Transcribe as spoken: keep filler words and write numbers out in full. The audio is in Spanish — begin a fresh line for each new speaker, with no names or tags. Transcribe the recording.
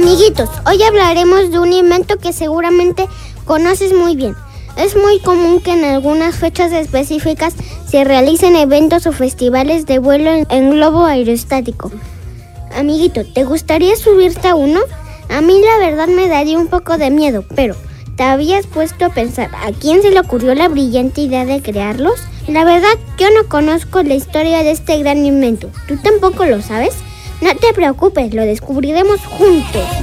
Amiguitos, hoy hablaremos de un invento que seguramente conoces muy bien. Es muy común que en algunas fechas específicas se realicen eventos o festivales de vuelo en, en globo aerostático. Amiguito, ¿te gustaría subirte a uno? A mí la verdad me daría un poco de miedo, pero ¿te habías puesto a pensar a quién se le ocurrió la brillante idea de crearlos? La verdad, yo no conozco la historia de este gran invento. ¿Tú tampoco lo sabes? No te preocupes, lo descubriremos juntos.